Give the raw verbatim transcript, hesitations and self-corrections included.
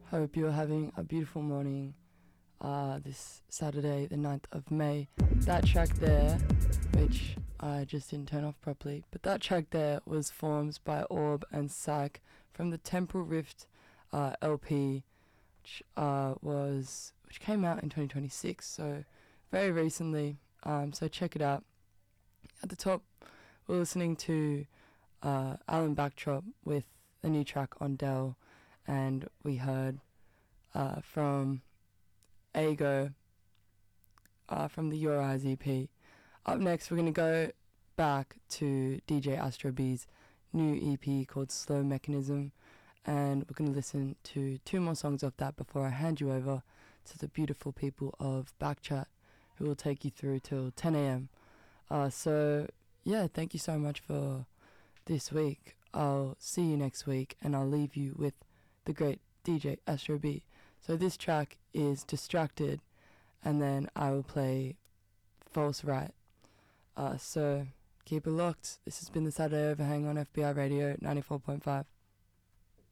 Hope you're having a beautiful morning uh, this Saturday, the ninth of May. That track there, which I just didn't turn off properly, but that track there was Forms by Orb and Psych from the Temporal Rift uh, L P, which uh, was which came out in twenty twenty-six, so very recently. Um, so check it out. At the top, we're listening to uh, Alan Backtrop with a new track on Dell, and we heard uh, from Ago uh, from the Your Eyes E P. Up next, we're going to go back to D J Astro B's new E P called Slow Mechanism, and we're going to listen to two more songs of that before I hand you over to the beautiful people of Backchat, who will take you through till ten a.m. Uh, so, yeah, thank you so much for this week. I'll see you next week, and I'll leave you with the great D J Astro B. So this track is Distracted, and then I will play False Right. Uh, so keep it locked. This has been the Saturday Overhang on F B I Radio ninety-four point five.